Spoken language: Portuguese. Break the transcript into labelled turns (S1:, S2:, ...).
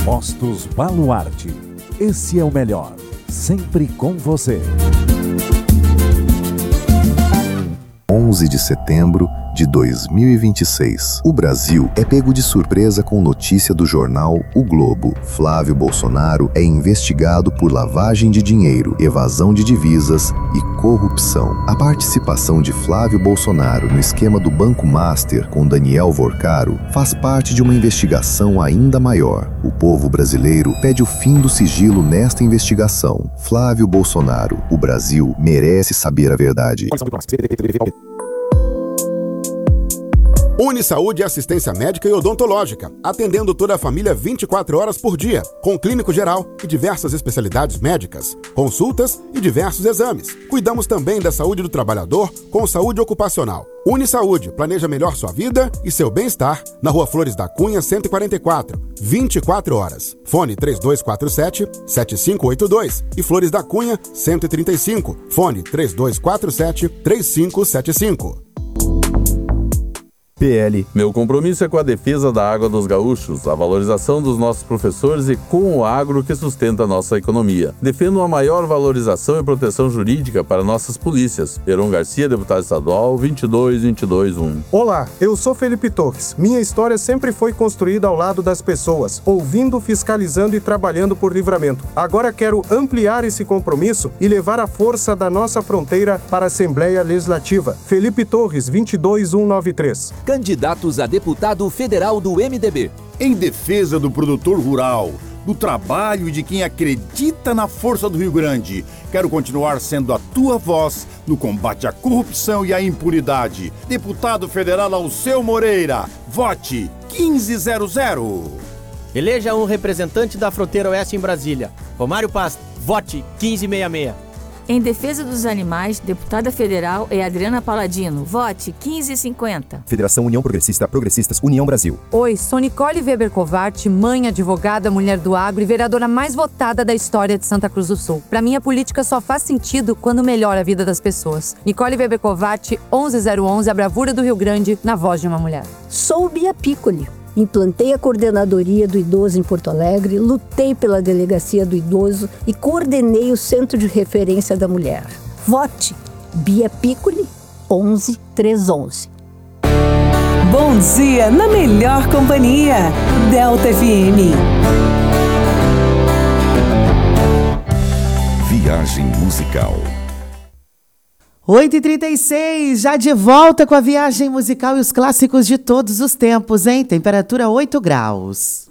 S1: Postos Baluarte. Esse é o melhor. Sempre com você.
S2: 11 de setembro de 2026. O Brasil é pego de surpresa com notícia do jornal O Globo. Flávio Bolsonaro é investigado por lavagem de dinheiro, evasão de divisas e corrupção. A participação de Flávio Bolsonaro no esquema do Banco Master com Daniel Vorcaro faz parte de uma investigação ainda maior. O povo brasileiro pede o fim do sigilo nesta investigação. Flávio Bolsonaro, o Brasil merece saber a verdade.
S3: Unisaúde é assistência médica e odontológica, atendendo toda a família 24 horas por dia, com clínico geral e diversas especialidades médicas, consultas e diversos exames. Cuidamos também da saúde do trabalhador com saúde ocupacional. Unisaúde planeja melhor sua vida e seu bem-estar na Rua Flores da Cunha, 144, 24 horas. Fone 3247-7582 e Flores da Cunha, 135, fone 3247-3575.
S4: PL. Meu compromisso é com a defesa da água dos gaúchos, a valorização dos nossos professores e com o agro que sustenta a nossa economia. Defendo uma maior valorização e proteção jurídica para nossas polícias. Heron Garcia, deputado estadual, 22221.
S5: Olá, eu sou Felipe Torres. Minha história sempre foi construída ao lado das pessoas, ouvindo, fiscalizando e trabalhando por Livramento. Agora quero ampliar esse compromisso e levar a força da nossa fronteira para a Assembleia Legislativa. Felipe Torres, 22193.
S6: Candidatos a deputado federal do MDB.
S7: Em defesa do produtor rural, do trabalho e de quem acredita na força do Rio Grande, quero continuar sendo a tua voz no combate à corrupção e à impunidade. Deputado federal Alceu Moreira, vote 1500.
S8: Eleja um representante da fronteira oeste em Brasília. Romário Paz, vote 1566.
S9: Em defesa dos animais, deputada federal é Adriana Paladino. Vote 1550.
S10: Federação União Progressista, Progressistas, União Brasil.
S11: Oi, sou Nicole Weber Covart, mãe, advogada, mulher do agro e vereadora mais votada da história de Santa Cruz do Sul. Pra mim, a política só faz sentido quando melhora a vida das pessoas. Nicole Weber Covart, 11011, a bravura do Rio Grande, na voz de uma mulher.
S12: Sou Bia Piccoli. Implantei a coordenadoria do idoso em Porto Alegre, lutei pela delegacia do idoso e coordenei o Centro de Referência da Mulher. Vote Bia Piccoli, 11311.
S13: Bom dia na melhor companhia, Delta FM.
S2: Viagem musical.
S14: 8h36, já de volta com a viagem musical e os clássicos de todos os tempos, hein? Temperatura 8 graus.